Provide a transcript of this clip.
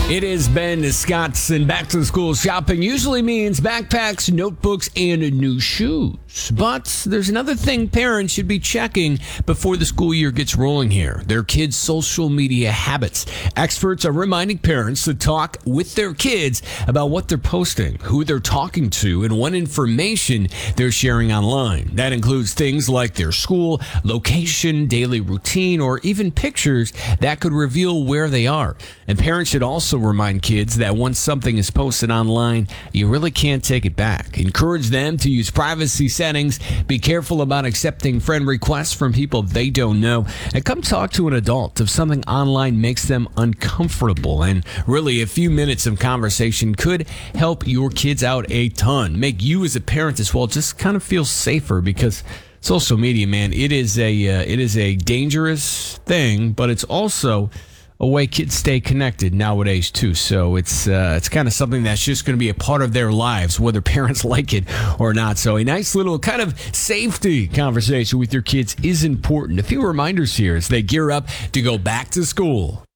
It has been Scott's and back to school shopping usually means backpacks, notebooks, and new shoes. But there's another thing parents should be checking before the school year gets rolling here. Their kids' social media habits. Experts are reminding parents to talk with their kids about what they're posting, who they're talking to, and what information they're sharing online. That includes things like their school, location, daily routine, or even pictures that could reveal where they are. And parents should also remind kids that once something is posted online, you really can't take it back. Encourage them to use privacy settings. Be careful about accepting friend requests from people they don't know. And come talk to an adult if something online makes them uncomfortable. And really, a few minutes of conversation could help your kids out a ton. Make you as a parent as well just kind of feel safer, because social media, man, it is a dangerous thing, but it's also a way kids stay connected nowadays too. So it's kind of something that's just going to be a part of their lives, whether parents like it or not. So a nice little kind of safety conversation with your kids is important. A few reminders here as they gear up to go back to school.